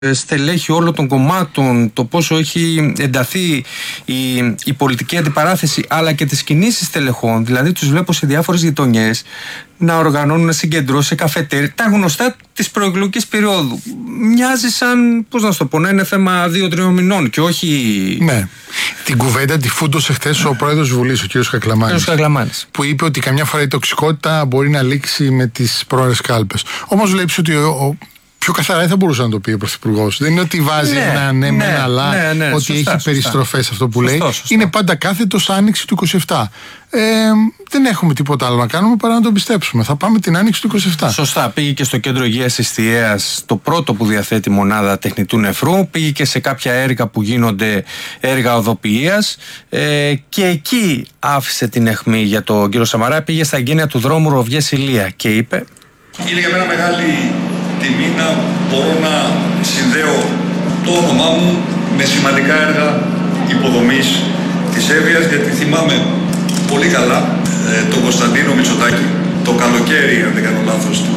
στελέχη όλων των κομμάτων, το πόσο έχει ενταθεί η πολιτική αντιπαράθεση, αλλά και τις κινήσεις στελεχών. Δηλαδή τους βλέπω σε διάφορες γειτονιές να οργανώνουν συγκεντρώσεις σε καφετέρια, τα γνωστά της προεκλογικής περίοδου. Μοιάζει σαν, πώς να σου το πω, να είναι θέμα 2-3 μηνών και όχι. Ναι. Την κουβέντα τη φούντωσε χθες ο πρόεδρος της Βουλής, ο κ. Κακλαμάνης, που είπε ότι καμιά φορά η τοξικότητα μπορεί να λήξει με τις πρόορες κάλπες. Όμως βλέπεις ότι πιο καθαρά δεν θα μπορούσε να το πει ο Πρωθυπουργός. Δεν είναι ότι βάζει ένα ναι με ένα αλλά, ότι σωστά, έχει περιστροφές αυτό που λέει. Σωστά. Είναι πάντα κάθετος άνοιξη του 27. Δεν έχουμε τίποτα άλλο να κάνουμε παρά να τον πιστέψουμε. Θα πάμε την άνοιξη του 27. Σωστά. Πήγε και στο κέντρο υγείας της Θιέας, το πρώτο που διαθέτει μονάδα τεχνητού νεφρού. Πήγε και σε κάποια έργα που γίνονται έργα οδοποιίας. Και εκεί άφησε την αιχμή για τον κύριο Σαμαρά. Πήγε στα εγγένεια του δρόμου Ροβιές-Ηλία και είπε: είναι για μένα μεγάλη τιμή να μπορώ να συνδέω το όνομά μου με σημαντικά έργα υποδομής της Εύβοιας, γιατί θυμάμαι πολύ καλά τον Κωνσταντίνο Μητσοτάκη το καλοκαίρι, αν δεν κάνω λάθος, του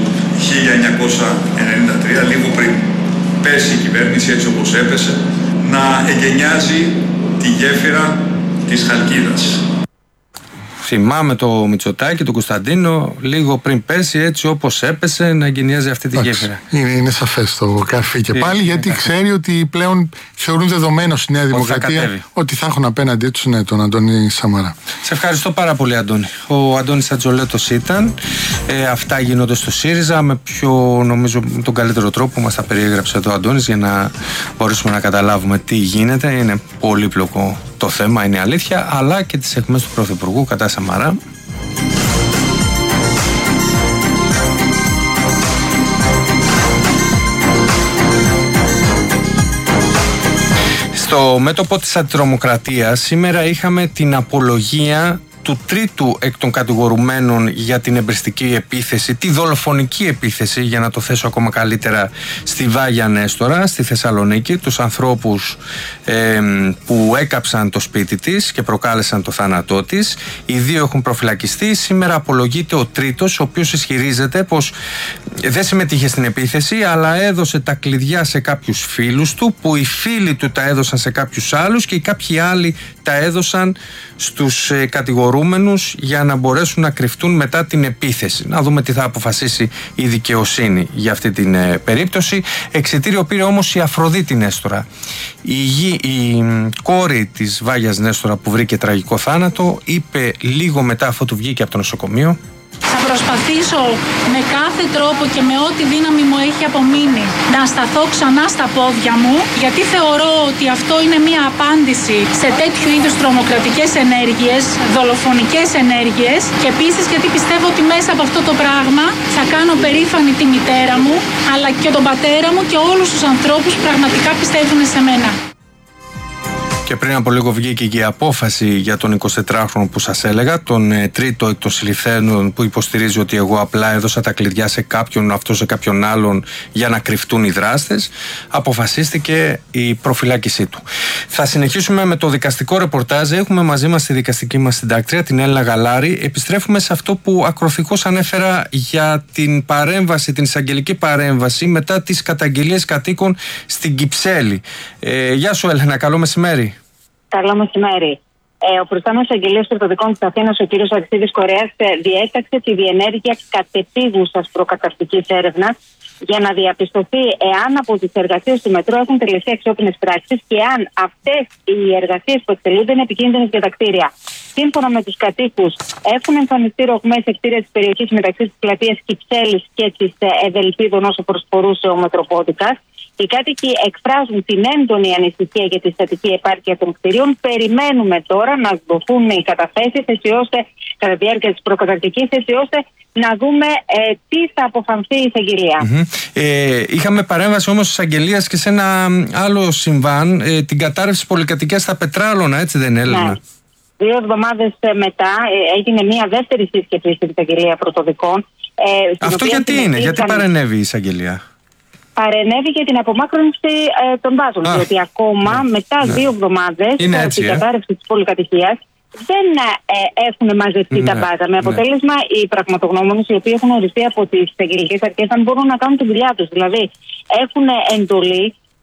1993, λίγο πριν πέσει η κυβέρνηση έτσι όπως έπεσε, να εγκαινιάζει τη γέφυρα της Χαλκίδας. Θυμάμαι το Μητσοτάκη, τον Κωνσταντίνο, λίγο πριν πέσει, έτσι όπως έπεσε, να εγκαινιάζει αυτή τη γέφυρα. Είναι σαφές το καφέ και πάλι, γιατί ξέρει ότι πλέον θεωρούν δεδομένο στη Νέα Δημοκρατία ότι θα έχουν απέναντί τους τον Αντώνη Σαμαρά. Σε ευχαριστώ πάρα πολύ, Αντώνη. Ο Αντώνης Ατζολέτος ήταν. Αυτά γίνονται στο ΣΥΡΙΖΑ με νομίζω τον καλύτερο τρόπο μας τα περιέγραψε εδώ ο Αντώνης, για να μπορέσουμε να καταλάβουμε τι γίνεται. Είναι πολύπλοκο το θέμα, είναι αλήθεια, αλλά και τις αιχμές του Πρωθυπουργού κατά Σαμαρά. Στο μέτωπο της αντιτρομοκρατίας σήμερα είχαμε την απολογία του τρίτου εκ των κατηγορουμένων για την εμπριστική επίθεση, τη δολοφονική επίθεση, για να το θέσω ακόμα καλύτερα, στη Βάγια Νέστορα, στη Θεσσαλονίκη, τους ανθρώπους που έκαψαν το σπίτι της και προκάλεσαν το θάνατό της. Οι δύο έχουν προφυλακιστεί. Σήμερα απολογείται ο τρίτος, ο οποίος ισχυρίζεται πως δεν συμμετείχε στην επίθεση, αλλά έδωσε τα κλειδιά σε κάποιους φίλους του, που οι φίλοι του τα έδωσαν σε κάποιους άλλους και οι κάποιοι άλλοι τα έδωσαν στους κατηγορούμενους για να μπορέσουν να κρυφτούν μετά την επίθεση. Να δούμε τι θα αποφασίσει η δικαιοσύνη για αυτή την περίπτωση. Εξιτήριο πήρε όμως η Αφροδίτη Νέστορα. Η κόρη της Βάγιας Νέστορα, που βρήκε τραγικό θάνατο, είπε λίγο μετά, αφού του βγήκε από το νοσοκομείο: θα προσπαθήσω με κάθε τρόπο και με ό,τι δύναμη μου έχει απομείνει να σταθώ ξανά στα πόδια μου, γιατί θεωρώ ότι αυτό είναι μια απάντηση σε τέτοιου είδους τρομοκρατικές ενέργειες, δολοφονικές ενέργειες, και επίσης γιατί πιστεύω ότι μέσα από αυτό το πράγμα θα κάνω περήφανη τη μητέρα μου, αλλά και τον πατέρα μου και όλους τους ανθρώπους που πραγματικά πιστεύουν σε μένα. Και πριν από λίγο βγήκε και η απόφαση για τον 24χρονο που σας έλεγα, τον τρίτο εκ των συλληφθέντων, που υποστηρίζει ότι εγώ απλά έδωσα τα κλειδιά σε κάποιον, αυτό σε κάποιον άλλον, για να κρυφτούν οι δράστες. Αποφασίστηκε η προφυλάκησή του. Θα συνεχίσουμε με το δικαστικό ρεπορτάζ. Έχουμε μαζί μας τη δικαστική μας συντάκτρια, την Έλληνα Γαλάρη. Επιστρέφουμε σε αυτό που ακροθυγώς ανέφερα για την παρέμβαση, την εισαγγελική παρέμβαση μετά τις καταγγελίες κατοίκων στην Κυψέλη. Γεια σου, Έλενα, καλό μεσημέρι. Καλό μεσημέρι. Ο προϊστάμενος εισαγγελέας των Πρωτοδικών της Αθήνας, ο κ. Αξίδης Κορέας, διέταξε τη διενέργεια κατεπίγουσας προκαταρκτικής έρευνας για να διαπιστωθεί εάν από τις εργασίες του μετρό έχουν τελεστεί αξιόπινες πράξεις και αν αυτές οι εργασίες που εκτελούνται είναι επικίνδυνες για τα κτίρια. Σύμφωνα με τους κατοίκους, έχουν εμφανιστεί ρογμές σε κτίρια της περιοχής μεταξύ της πλατείας Κυψέλης και της Ευελπίδων όσο προσφορούσε ο Μετροπόντικας. Οι κάτοικοι εκφράζουν την έντονη ανησυχία για τη στατική επάρκεια των κτηρίων. Περιμένουμε τώρα να δοθούν οι καταθέσεις, έτσι ώστε κατά τη διάρκεια της προκαταρκτικής, έτσι ώστε να δούμε τι θα αποφανθεί η εισαγγελία. Είχαμε παρέμβαση όμως της εισαγγελίας και σε ένα άλλο συμβάν, την κατάρρευση πολυκατοικίας στα Πετράλωνα, έτσι δεν έλεγα? Ναι. 2 εβδομάδες μετά έγινε μια δεύτερη σύσκεψη στην εισαγγελία Πρωτοδικών. Αυτό γιατί είναι, γιατί παρενέβη η εισαγγελία? Παρενέβη για την απομάκρυνση των βάζων. Διότι ακόμα μετά 2 εβδομάδες την κατάρρευση της πολυκατοικίας δεν έχουν μαζευτεί τα μπάζα. Με αποτέλεσμα οι πραγματογνώμονες, οι οποίοι έχουν οριστεί από τις εισαγγελικές αρχές, αν μπορούν να κάνουν τη δουλειά τους. Δηλαδή έχουν εντολή